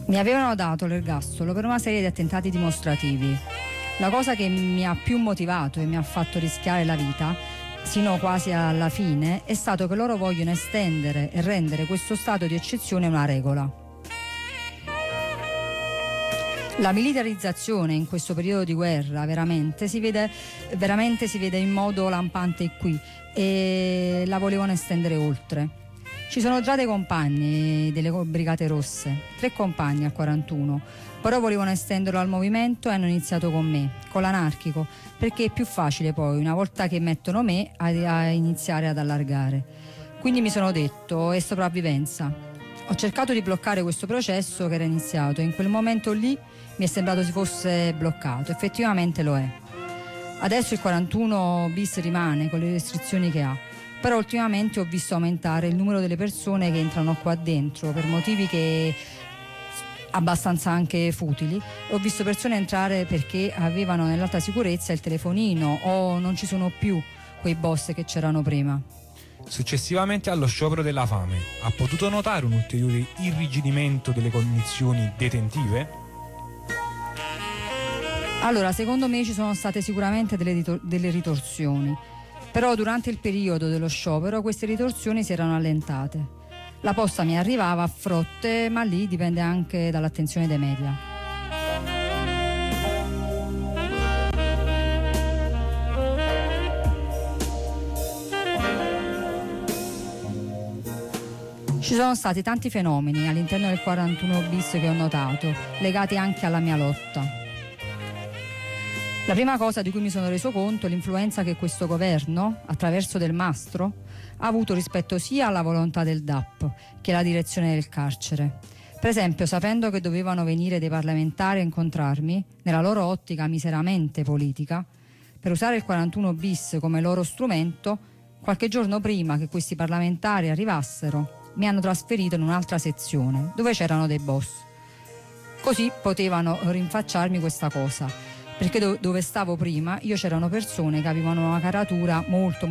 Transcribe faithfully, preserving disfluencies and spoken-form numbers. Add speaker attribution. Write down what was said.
Speaker 1: Mi avevano dato l'ergastolo per una serie di attentati dimostrativi. La cosa che mi ha più motivato e mi ha fatto rischiare la vita, sino quasi alla fine, è stato che loro vogliono estendere e rendere questo stato di eccezione una regola. La militarizzazione in questo periodo di guerra veramente si vede, veramente si vede in modo lampante qui, e la volevano estendere oltre. Ci sono già dei compagni delle Brigate Rosse, tre compagni al quarantuno, però volevano estenderlo al movimento e hanno iniziato con me, con l'anarchico, perché è più facile poi, una volta che mettono me, a, a iniziare ad allargare. Quindi mi sono detto, è sopravvivenza. Ho cercato di bloccare questo processo che era iniziato e in quel momento lì mi è sembrato si fosse bloccato, effettivamente lo è. Adesso il quarantuno bis rimane con le restrizioni che ha, però ultimamente ho visto aumentare il numero delle persone che entrano qua dentro per motivi che abbastanza anche futili. Ho visto persone entrare perché avevano nell'alta sicurezza il telefonino o non ci sono più quei boss che c'erano prima.
Speaker 2: Successivamente allo sciopero della fame, ha potuto notare un ulteriore irrigidimento delle condizioni detentive?
Speaker 1: Allora, secondo me ci sono state sicuramente delle, ritor- delle ritorsioni, però durante il periodo dello sciopero queste ritorsioni si erano allentate. La posta mi arrivava a frotte, ma lì dipende anche dall'attenzione dei media. Ci sono stati tanti fenomeni all'interno del quarantuno bis che ho notato, legati anche alla mia lotta. La prima cosa di cui mi sono reso conto è l'influenza che questo governo, attraverso Del Mastro, ha avuto rispetto sia alla volontà del D A P che alla direzione del carcere. Per esempio, sapendo che dovevano venire dei parlamentari a incontrarmi, nella loro ottica miseramente politica, per usare il quarantuno bis come loro strumento, qualche giorno prima che questi parlamentari arrivassero, mi hanno trasferito in un'altra sezione, dove c'erano dei boss. Così potevano rinfacciarmi questa cosa, perché do- dove stavo prima io c'erano persone che avevano una caratura molto